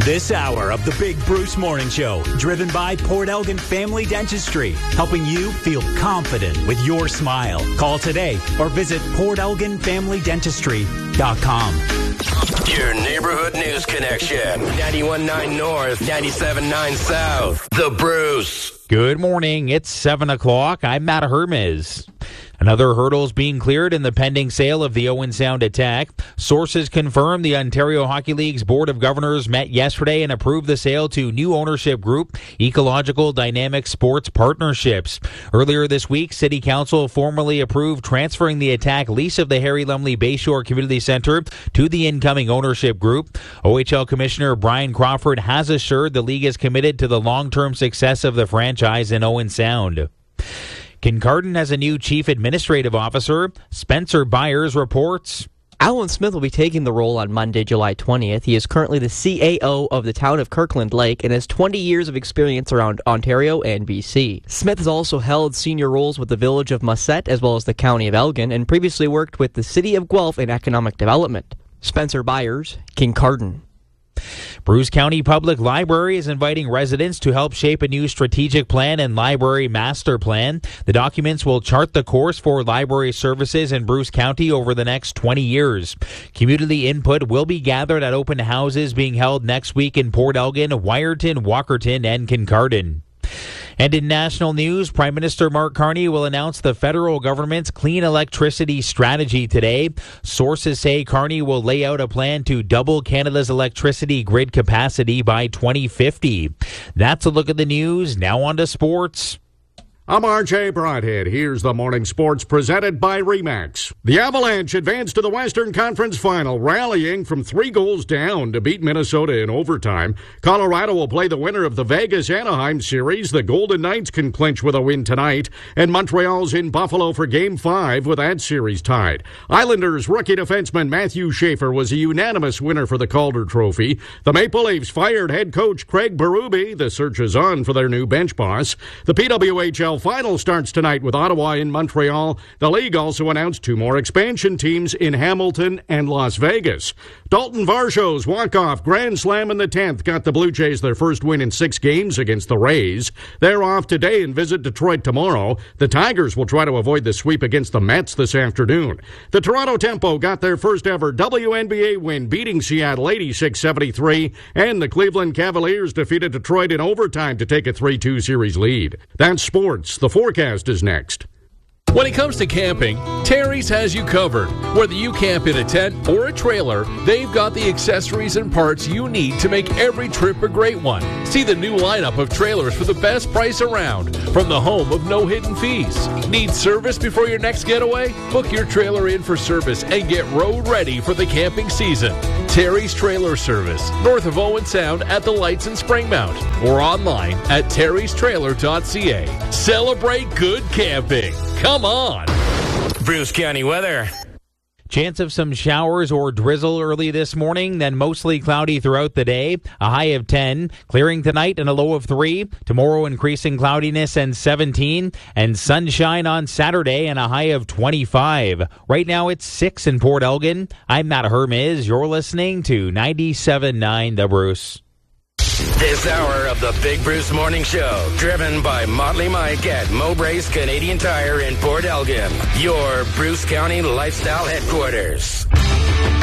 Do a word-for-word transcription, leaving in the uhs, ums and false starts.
This hour of the Big Bruce Morning Show, driven by Port Elgin Family Dentistry, helping you feel confident with your smile. Call today or visit port elgin family dentistry dot com. Your neighborhood news connection. ninety-one point nine North, ninety-seven point nine South. The Bruce. Good morning. It's seven o'clock. I'm Matt Hermes. Another hurdle is being cleared in the pending sale of the Owen Sound Attack. Sources confirm the Ontario Hockey League's Board of Governors met yesterday and approved the sale to new ownership group, Ecological Dynamic Sports Partnerships. Earlier this week, City Council formally approved transferring the Attack lease of the Harry Lumley Bayshore Community Centre to the incoming ownership group. O H L Commissioner Brian Crawford has assured the league is committed to the long-term success of the franchise in Owen Sound. Kincardine has a new chief administrative officer. Spencer Byers reports. Alan Smith will be taking the role on Monday, July twentieth. He is currently the C A O of the town of Kirkland Lake and has twenty years of experience around Ontario and B C. Smith has also held senior roles with the village of Musset as well as the county of Elgin and previously worked with the city of Guelph in economic development. Spencer Byers, Kincardine. Bruce County Public Library is inviting residents to help shape a new strategic plan and library master plan. The documents will chart the course for library services in Bruce County over the next twenty years. Community input will be gathered at open houses being held next week in Port Elgin, Wyerton, Walkerton, and Kincardine. And in national news, Prime Minister Mark Carney will announce the federal government's clean electricity strategy today. Sources say Carney will lay out a plan to double Canada's electricity grid capacity by twenty fifty. That's a look at the news. Now on to sports. I'm R J Broadhead. Here's the morning sports presented by Remax. The Avalanche advanced to the Western Conference Final, rallying from three goals down to beat Minnesota in overtime. Colorado will play the winner of the Vegas-Anaheim series. The Golden Knights can clinch with a win tonight. And Montreal's in Buffalo for Game five with that series tied. Islanders rookie defenseman Matthew Schaefer was a unanimous winner for the Calder Trophy. The Maple Leafs fired head coach Craig Berube. The search is on for their new bench boss. The P W H L final starts tonight with Ottawa in Montreal. The league also announced two more expansion teams in Hamilton and Las Vegas. Dalton Varsho's walk-off grand slam in the tenth got the Blue Jays their first win in six games against the Rays. They're off today and visit Detroit tomorrow. The Tigers will try to avoid the sweep against the Mets this afternoon. The Toronto Tempo got their first ever W N B A win, beating Seattle eighty-six seventy-three, and the Cleveland Cavaliers defeated Detroit in overtime to take a three two series lead. That's sports. The forecast is next. When it comes to camping, Terry's has you covered. Whether you camp in a tent or a trailer, they've got the accessories and parts you need to make every trip a great one. See the new lineup of trailers for the best price around from the home of no hidden fees. Need service before your next getaway? Book your trailer in for service and get road ready for the camping season. Terry's Trailer Service, north of Owen Sound at the Lights in Springmount, or online at terrys trailer dot c a. Celebrate good camping. Come on. Bruce County weather. Chance of some showers or drizzle early this morning, then mostly cloudy throughout the day. A high of ten. Clearing tonight and a low of three. Tomorrow increasing cloudiness and seventeen. And sunshine on Saturday and a high of twenty-five. Right now it's six in Port Elgin. I'm Matt Hermes. You're listening to ninety-seven point nine The Bruce. This hour of the Big Bruce Morning Show, driven by Motley Mike at Mowbray's Canadian Tire in Port Elgin, your Bruce County lifestyle headquarters.